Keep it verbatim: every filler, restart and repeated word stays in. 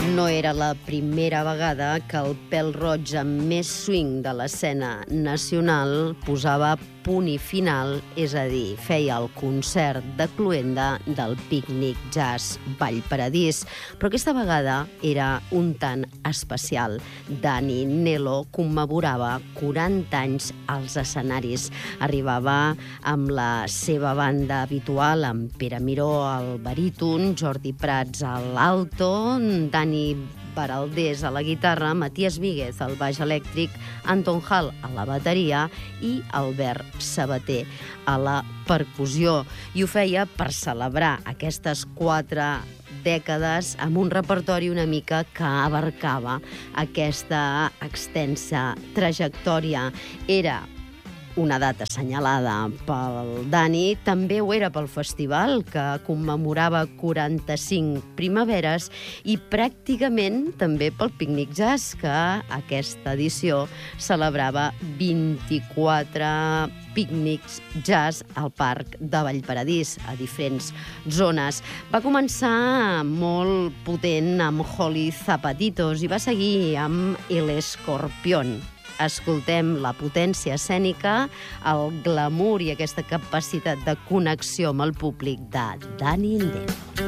No era la primera vegada que el pèl-roig amb més swing de l'escena nacional posava punt i final, és a dir, feia el concert de cloenda del Pícnic Jazz Vallparadís. Però aquesta vegada era un tant especial. Dani Nelo commemorava quaranta anys als escenaris. Arribava amb la seva banda habitual, amb Pere Miró al baríton, Jordi Prats a l'alto, Dani Baraldés a la guitarra, Matías Víguez al baix elèctric, Anton Hall a la bateria i Albert Sabater a la percussió. I ho feia per celebrar aquestes quatre dècades amb un repertori una mica que abarcava aquesta extensa trajectòria. Era una data assenyalada pel Dani, també ho era pel festival, que commemorava quaranta-cinc primaveres, i pràcticament també pel Pícnic Jazz, que aquesta edició celebrava vint-i-quatre pícnics jazz al Parc de Vallparadís, a diferents zones. Va començar molt potent amb Holly Zapatitos i va seguir amb El Escorpión. Escoltem la potència escènica, el glamour i aquesta capacitat de connexió amb el públic de Dani Nelo.